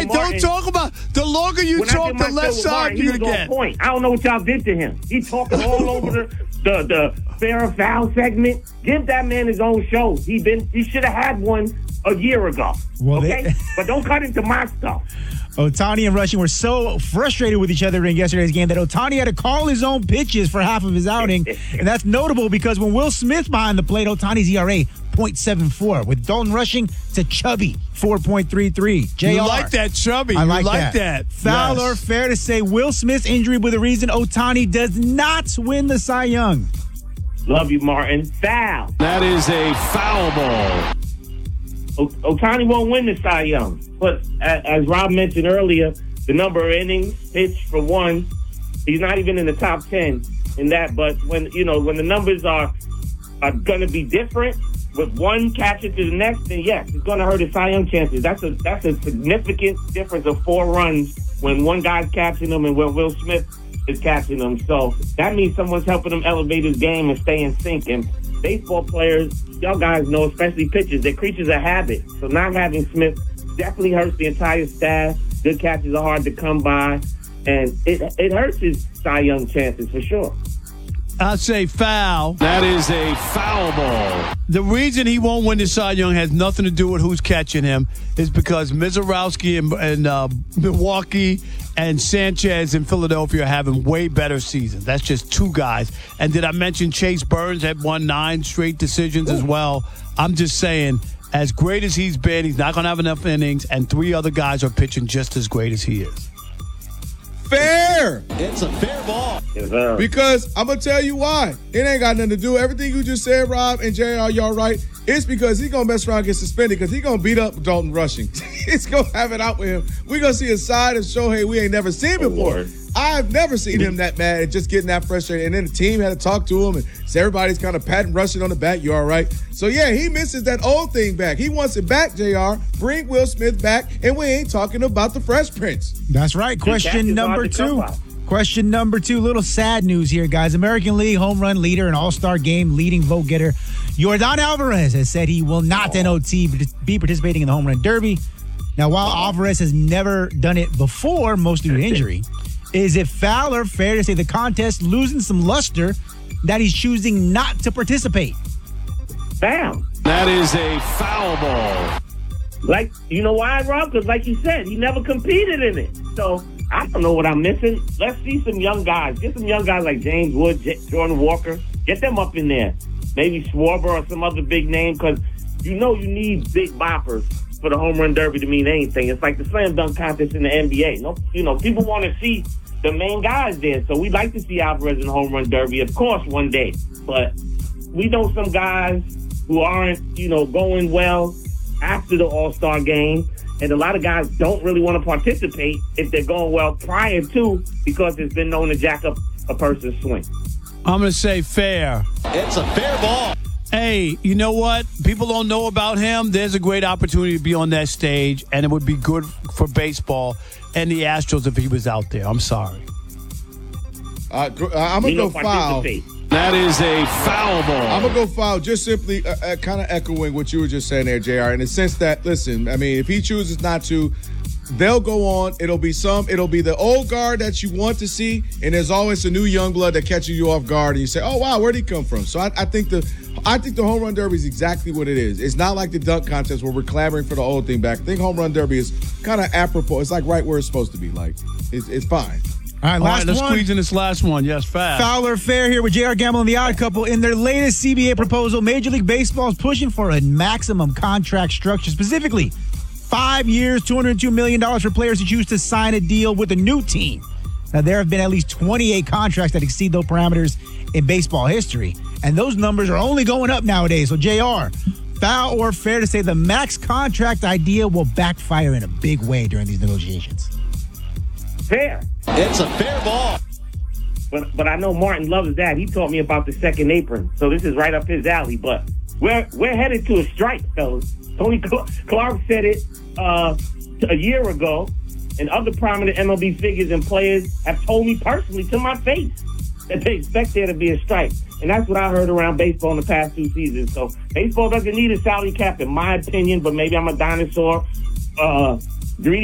Hey, don't talk about the longer you talk, the less side you're going to get. Point. I don't know what y'all did to him. He's talking all over the fair or foul segment. Give that man his own show. He should have had one a year ago. Well, okay? But don't cut into my stuff. Ohtani and Rushing were so frustrated with each other during yesterday's game that Ohtani had to call his own pitches for half of his outing. And that's notable because when Will Smith behind the plate, Ohtani's ERA, 0.74. With Dalton Rushing to Chubby, 4.33. JR. You like that, Chubby. I like that. Fowler, yes. Fair to say Will Smith's injury with the reason Ohtani does not win the Cy Young. Love you, Martin. Foul. That is a foul ball. Ohtani won't win the Cy Young. But as Rob mentioned earlier, the number of innings pitched for one, he's not even in the top 10 in that. But when the numbers are going to be different with one catcher to the next, then yes, it's going to hurt his Cy Young chances. That's a significant difference of 4 runs when one guy's catching them and when Will Smith is catching them. So that means someone's helping him elevate his game and stay in sync. And baseball players, y'all guys know, especially pitchers, they're creatures of habit. So not having Smith definitely hurts the entire staff. Good catches are hard to come by. And it hurts his Cy Young chances for sure. I say foul. That is a foul ball. The reason he won't win the Cy Young has nothing to do with who's catching him. It's because Mizorowski and Milwaukee and Sanchez in Philadelphia are having way better seasons. That's just 2 guys. And did I mention Chase Burns had won 9 straight decisions as well? I'm just saying, as great as he's been, he's not going to have enough innings, and 3 other guys are pitching just as great as he is. Fair. It's a fair ball. Because I'm going to tell you why. It ain't got nothing to do. Everything you just said, Rob and JR, y'all right. It's because he's going to mess around and get suspended because he's going to beat up Dalton Rushing. He's going to have it out with him. We're going to see a side of Shohei we ain't never seen before. I've never seen him that mad and just getting that frustrated. And then the team had to talk to him, and so everybody's kind of patting Rushing on the back. You all right? So, yeah, he misses that old thing back. He wants it back, JR. Bring Will Smith back, and we ain't talking about the Fresh Prince. That's right. Question number 2. Question number 2. Little sad news here, guys. American League home run leader and All-Star Game leading vote getter Yordan Alvarez has said he will not NOT be participating in the home run derby. Now, while Alvarez has never done it before, most due to injury, is it foul or fair to say the contest losing some luster that he's choosing not to participate? Foul. That is a foul ball. Like, you know why, Rob? Because like you said, he never competed in it. So I don't know what I'm missing. Let's see some young guys. Get some young guys like James Wood, Jordan Walker. Get them up in there. Maybe Schwarber or some other big name, because you need big boppers for the home run derby to mean anything. It's like the slam dunk contest in the NBA. No, people want to see the main guys there. So we'd like to see Alvarez in the home run derby, of course, one day. But we know some guys who aren't, going well after the All-Star game. And a lot of guys don't really want to participate if they're going well prior to, because it's been known to jack up a person's swing. I'm going to say fair. It's a fair ball. Hey, you know what? People don't know about him. There's a great opportunity to be on that stage, and it would be good for baseball and the Astros if he was out there. I'm sorry. I'm going to go foul. That is a foul ball. I'm going to go foul, just simply kind of echoing what you were just saying there, JR, in the sense that, listen, I mean, if he chooses not to, they'll go on. It'll be the old guard that you want to see, and there's always a new young blood that catches you off guard, and you say, oh, wow, where'd he come from? So I think the home run derby is exactly what it is. It's not like the dunk contest where we're clamoring for the old thing back. I think home run derby is kind of apropos. It's like right where it's supposed to be. Like, it's fine. All right, let's squeeze in this last one. Yes, fast. Fowler Fair here with J.R. Gamble and The Odd Couple. In their latest CBA proposal, Major League Baseball is pushing for a maximum contract structure, specifically 5 years, $202 million for players who choose to sign a deal with a new team. Now, there have been at least 28 contracts that exceed those parameters in baseball history, and those numbers are only going up nowadays. So, JR, foul or fair to say the max contract idea will backfire in a big way during these negotiations? Fair. It's a fair ball. But I know Martin loves that. He taught me about the second apron, so this is right up his alley. But we're headed to a strike, fellas. Tony Clark said it a year ago, and other prominent MLB figures and players have told me personally to my face that they expect there to be a strike. And that's what I heard around baseball in the past 2 seasons. So baseball doesn't need a salary cap, in my opinion, but maybe I'm a dinosaur. Greedy